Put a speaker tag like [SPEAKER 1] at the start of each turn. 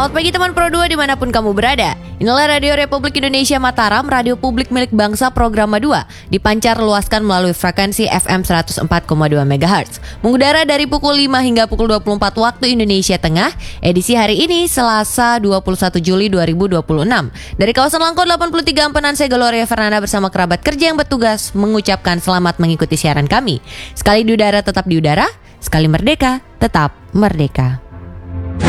[SPEAKER 1] Selamat pagi teman Pro 2 dimanapun kamu berada. Inilah Radio Republik Indonesia Mataram, radio publik milik bangsa program 2, dipancar luaskan melalui frekuensi FM 104,2 MHz. Mengudara dari pukul 5 hingga pukul 24 waktu Indonesia Tengah, edisi hari ini Selasa 21 Juli 2026. Dari kawasan Langkon 83 Ampenan, saya Gloria Fernanda bersama kerabat kerja yang bertugas mengucapkan selamat mengikuti siaran kami. Sekali di udara tetap di udara, sekali merdeka tetap merdeka.